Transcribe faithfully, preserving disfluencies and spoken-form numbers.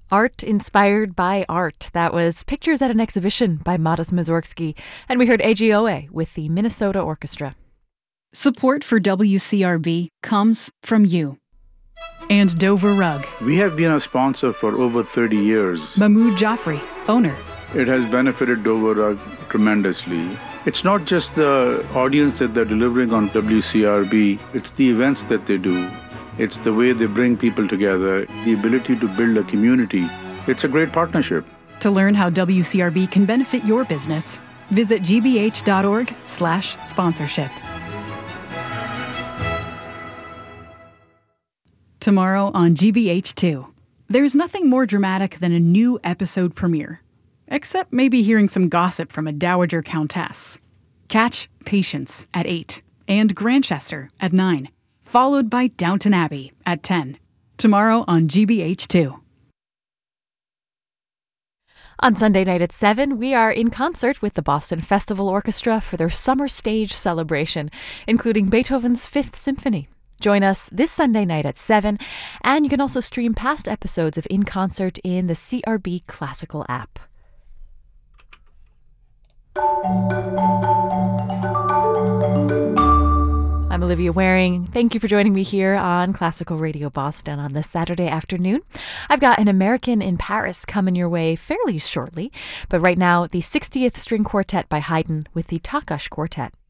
Art inspired by art. That was Pictures at an Exhibition by Modest Mussorgsky. And we heard A G O A with the Minnesota Orchestra. Support for W C R B comes from you. And Dover Rug. We have been a sponsor for over thirty years. Mahmoud Jaffrey, owner. It has benefited Dover Rug tremendously. It's not just the audience that they're delivering on W C R B, it's the events that they do. It's the way they bring people together, the ability to build a community. It's a great partnership. To learn how W C R B can benefit your business, visit gbh.org slash sponsorship. Tomorrow on G B H two. There's nothing more dramatic than a new episode premiere. Except maybe hearing some gossip from a dowager countess. Catch Patience at eight and Grantchester at nine. Followed by Downton Abbey at ten. Tomorrow on G B H two. On Sunday night at seven, we are in concert with the Boston Festival Orchestra for their summer stage celebration, including Beethoven's Fifth Symphony. Join us this Sunday night at seven, and you can also stream past episodes of In Concert in the C R B Classical app. I'm Olivia Waring. Thank you for joining me here on Classical Radio Boston on this Saturday afternoon. I've got An American in Paris coming your way fairly shortly, but right now, the sixtieth String Quartet by Haydn with the Takas Quartet.